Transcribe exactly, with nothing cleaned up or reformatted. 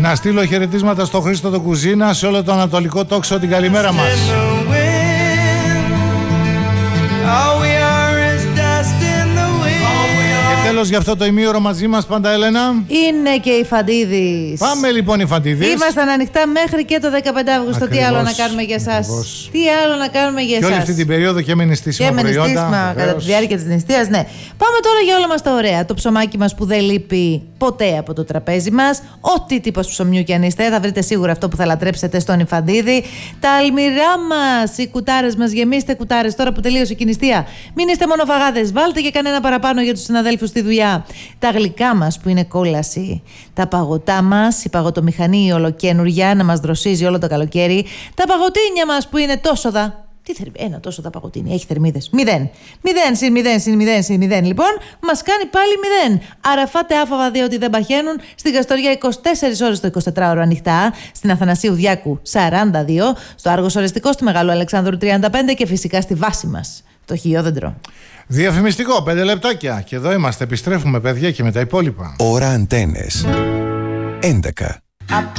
Να στείλω χαιρετίσματα στο Χρήστο το Κουζίνα, σε όλο το Ανατολικό Τόξο, την καλημέρα μας. Και τέλος για αυτό το ημίωρο μαζί μας πάντα, Έλενα, είναι και η Φαντίδης. Πάμε λοιπόν η Φαντίδης. Ήμασταν ανοιχτά μέχρι και το δεκαπέντε Αυγούστου. Ακριβώς, τι άλλο να κάνουμε για εσάς? Ακριβώς. Τι άλλο να κάνουμε για εσάς? Και όλη αυτή την περίοδο και με νηστίσιμα προϊόντα. Και με νηστίσιμα κατά τη διάρκεια της νηστείας, ναι. Πάμε τώρα για όλα μας τα ωραία. Το ψωμάκι μας που δεν λείπει ποτέ από το τραπέζι μας. Ό,τι τύπος ψωμιού κι αν είστε, θα βρείτε σίγουρα αυτό που θα λατρέψετε στον Ιφαντίδη. Τα αλμυρά μας, οι κουτάρες μας, γεμίστε κουτάρες τώρα που τελείωσε η νηστεία. Μην είστε μονοφαγάδες, βάλτε και κανένα παραπάνω για τους συναδέλφους στη δουλειά. Τα γλυκά μας που είναι κόλαση. Τα παγωτά μας, η παγωτομηχανή η ολοκένουργια να μας δροσίζει όλο το καλοκαίρι. Τα παγωτίνια μας που είναι τόσο δα. Τι θερμίδες, ένα τόσο τα παγωτίνια, έχει θερμίδες. Μηδέν. Μηδέν συν μηδέν συν μηδέν συν μηδέν. Λοιπόν, μας κάνει πάλι μηδέν. Άρα φάτε άφαβα διότι δεν παχαίνουν. Στην Καστοριά είκοσι τέσσερις ώρες το εικοσιτετράωρο ανοιχτά. Στην Αθανασίου Διάκου σαράντα δύο. Στο Άργος Ορεστικό στη Μεγάλου Αλεξάνδρου τριάντα πέντε. Και φυσικά στη βάση μας, το Χιλιόδεντρο. Διαφημιστικό, πέντε λεπτάκια. Και εδώ είμαστε, επιστρέφουμε παιδιά και με τα υπόλοιπα. Ώρα Αντένες έντεκα.